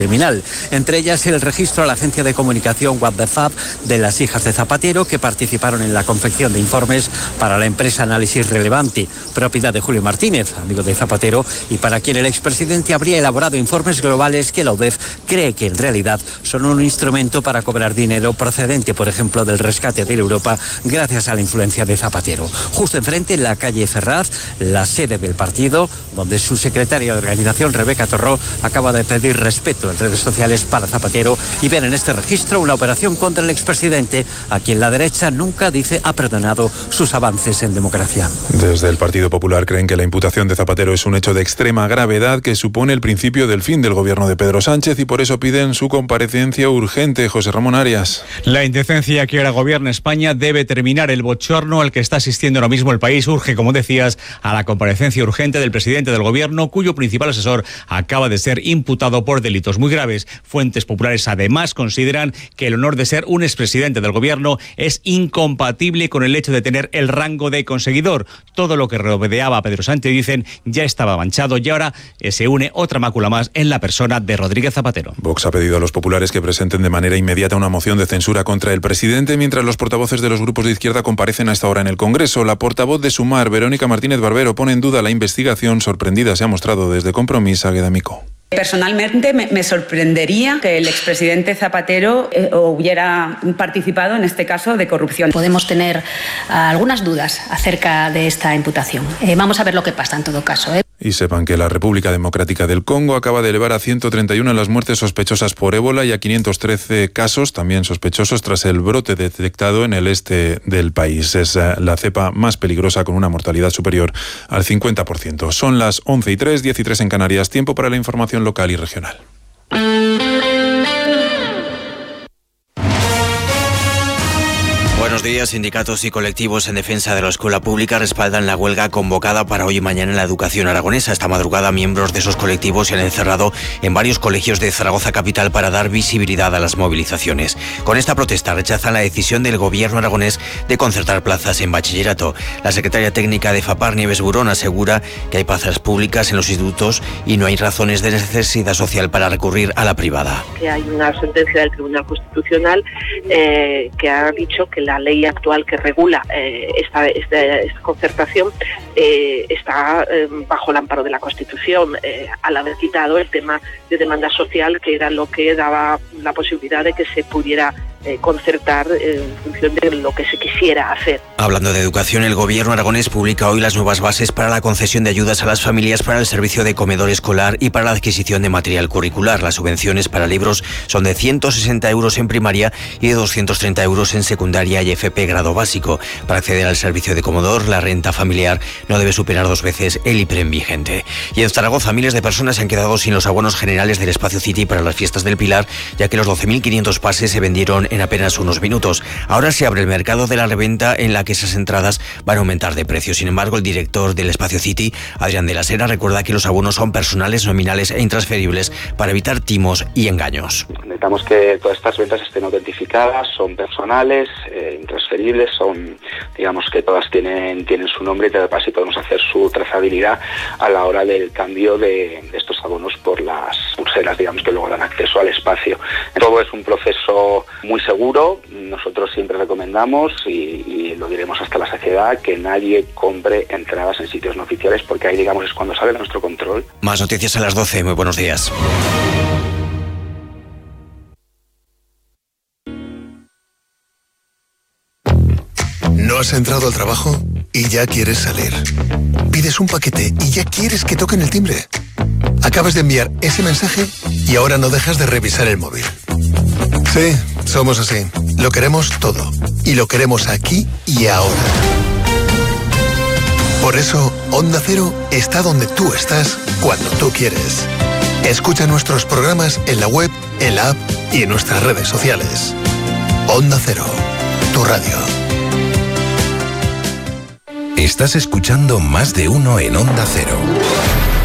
criminal, entre ellas el registro a la agencia de comunicación What the Fab de las hijas de Zapatero, que participaron en la confección de informes para la empresa Análisis Relevanti, propiedad de Julio Martínez, amigo de Zapatero, y para quien el expresidente habría elaborado informes globales que la UDEF cree que en realidad son un instrumento para cobrar dinero procedente, por ejemplo, del rescate de Europa, gracias a la influencia de Zapatero. Justo enfrente, en la calle Ferraz, la sede del partido, donde su secretaria de organización, Rebeca Torró, acaba de pedir respeto en redes sociales para Zapatero y ver en este registro una operación contra el expresidente, a quien la derecha nunca dice ha perdonado sus avances en democracia. Desde el Partido Popular creen que la imputación de Zapatero es un hecho de extrema gravedad que supone el principio del fin del gobierno de Pedro Sánchez y por eso piden su comparecencia urgente. José Ramón Arias. La indecencia que ahora gobierna España debe terminar. El bochorno al que está asistiendo ahora mismo el país urge, como decías, a la comparecencia urgente del presidente del gobierno, cuyo principal asesor acaba de ser imputado por delitos muy graves. Fuentes populares además consideran que el honor de ser un expresidente del gobierno es incompatible con el hecho de tener el rango de conseguidor. Todo lo que rodeaba a Pedro Sánchez, dicen, ya estaba manchado y ahora se une otra mácula más en la persona de Rodríguez Zapatero. Vox ha pedido a los populares que presenten de manera inmediata una moción de censura contra el presidente, mientras los portavoces de los grupos de izquierda comparecen a esta hora en el Congreso. La portavoz de Sumar, Verónica Martínez Barbero, pone en duda la investigación. Sorprendida se ha mostrado desde Compromís a Guedamico. Personalmente me sorprendería que el expresidente Zapatero hubiera participado en este caso de corrupción. Podemos tener algunas dudas acerca de esta imputación. Vamos a ver lo que pasa en todo caso. Y sepan que la República Democrática del Congo acaba de elevar a 131 las muertes sospechosas por ébola y a 513 casos también sospechosos tras el brote detectado en el este del país. Es la cepa más peligrosa, con una mortalidad superior al 50%. Son las 11:03, 10:03 en Canarias. Tiempo para la información local y regional. Buenos días. Sindicatos y colectivos en defensa de la escuela pública respaldan la huelga convocada para hoy y mañana en la educación aragonesa. Esta madrugada, miembros de esos colectivos se han encerrado en varios colegios de Zaragoza capital para dar visibilidad a las movilizaciones. Con esta protesta rechazan la decisión del gobierno aragonés de concertar plazas en bachillerato. La secretaria técnica de FAPAR, Nieves Burón, asegura que hay plazas públicas en los institutos y no hay razones de necesidad social para recurrir a la privada. Que hay una sentencia del Tribunal Constitucional que ha dicho que la ley actual que regula esta concertación está bajo el amparo de la Constitución, al haber quitado el tema de demanda social, que era lo que daba la posibilidad de que se pudiera concertar en función de lo que se quisiera hacer. Hablando de educación, el gobierno aragonés publica hoy las nuevas bases para la concesión de ayudas a las familias para el servicio de comedor escolar y para la adquisición de material curricular. Las subvenciones para libros son de 160 euros en primaria y de 230 euros en secundaria y FP grado básico. Para acceder al servicio de comedor, la renta familiar no debe superar 2 veces el IPREM vigente. Y en Zaragoza, miles de personas se han quedado sin los abonos generales del Espacio City para las fiestas del Pilar, ya que los 12.500 pases se vendieron en apenas unos minutos. Ahora se abre el mercado de la reventa, en la que esas entradas van a aumentar de precio. Sin embargo, el director del Espacio City, Adrián de la Sera, recuerda que los abonos son personales, nominales e intransferibles para evitar timos y engaños. Necesitamos que todas estas ventas estén autentificadas, son personales, intransferibles, son, digamos que todas tienen su nombre y así podemos hacer su trazabilidad a la hora del cambio de estos abonos por las pulseras, digamos, que luego dan acceso al espacio. Todo es un proceso muy seguro. Nosotros siempre recomendamos, y lo diremos hasta la saciedad, que nadie compre entradas en sitios no oficiales, porque ahí, digamos, es cuando sale nuestro control. Más noticias a las 12. Muy buenos días. ¿No has entrado al trabajo y ya quieres salir? Pides un paquete y ya quieres que toquen el timbre. Acabas de enviar ese mensaje y ahora no dejas de revisar el móvil. Sí, somos así. Lo queremos todo. Y lo queremos aquí y ahora. Por eso, Onda Cero está donde tú estás, cuando tú quieres. Escucha nuestros programas en la web, en la app y en nuestras redes sociales. Onda Cero, tu radio. Estás escuchando Más de Uno en Onda Cero.